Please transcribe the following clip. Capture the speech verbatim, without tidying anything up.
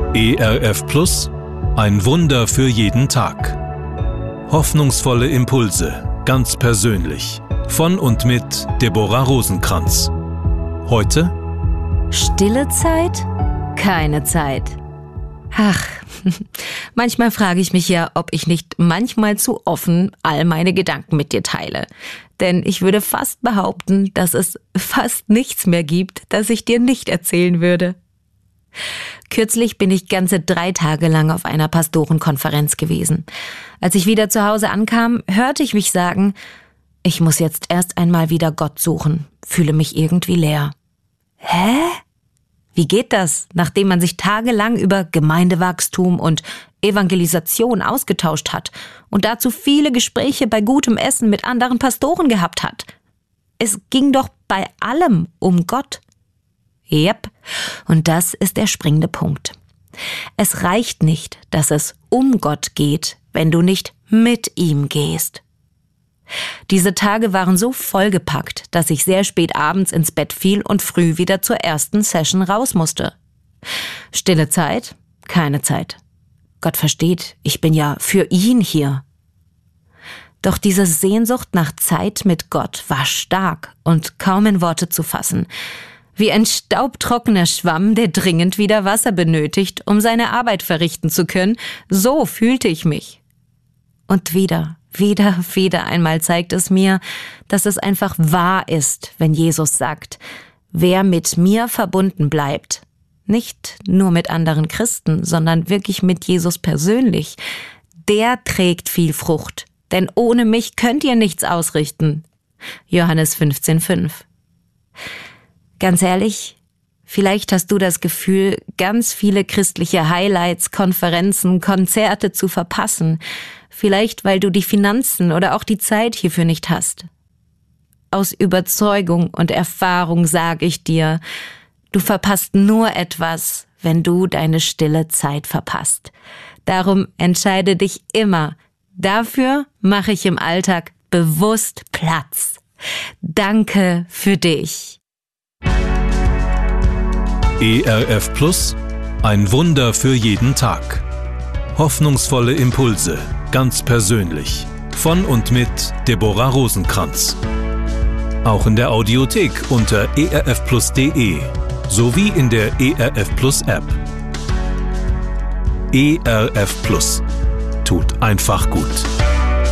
E R F Plus, ein Wunder für jeden Tag. Hoffnungsvolle Impulse, ganz persönlich. Von und mit Deborah Rosenkranz. Heute: Stille Zeit? Keine Zeit. Ach, manchmal frage ich mich ja, ob ich nicht manchmal zu offen all meine Gedanken mit dir teile. Denn ich würde fast behaupten, dass es fast nichts mehr gibt, das ich dir nicht erzählen würde. Kürzlich bin ich ganze drei Tage lang auf einer Pastorenkonferenz gewesen. Als ich wieder zu Hause ankam, hörte ich mich sagen: Ich muss jetzt erst einmal wieder Gott suchen, fühle mich irgendwie leer. Hä? Wie geht das, nachdem man sich tagelang über Gemeindewachstum und Evangelisation ausgetauscht hat und dazu viele Gespräche bei gutem Essen mit anderen Pastoren gehabt hat? Es ging doch bei allem um Gott. Yep, und das ist der springende Punkt. Es reicht nicht, dass es um Gott geht, wenn du nicht mit ihm gehst. Diese Tage waren so vollgepackt, dass ich sehr spät abends ins Bett fiel und früh wieder zur ersten Session raus musste. Stille Zeit? Keine Zeit. Gott versteht, ich bin ja für ihn hier. Doch diese Sehnsucht nach Zeit mit Gott war stark und kaum in Worte zu fassen. Wie ein staubtrockener Schwamm, der dringend wieder Wasser benötigt, um seine Arbeit verrichten zu können, so fühlte ich mich. Und wieder, wieder, wieder einmal zeigt es mir, dass es einfach wahr ist, wenn Jesus sagt: Wer mit mir verbunden bleibt, nicht nur mit anderen Christen, sondern wirklich mit Jesus persönlich, der trägt viel Frucht, denn ohne mich könnt ihr nichts ausrichten. Johannes fünfzehn fünf. Ganz ehrlich, vielleicht hast du das Gefühl, ganz viele christliche Highlights, Konferenzen, Konzerte zu verpassen. Vielleicht, weil du die Finanzen oder auch die Zeit hierfür nicht hast. Aus Überzeugung und Erfahrung sage ich dir, du verpasst nur etwas, wenn du deine stille Zeit verpasst. Darum entscheide dich immer. Dafür mache ich im Alltag bewusst Platz. Danke für dich. E R F Plus, ein Wunder für jeden Tag. Hoffnungsvolle Impulse, ganz persönlich. Von und mit Deborah Rosenkranz. Auch in der Audiothek unter e r f plus punkt d e sowie in der E R F Plus App. E R F Plus. Tut einfach gut.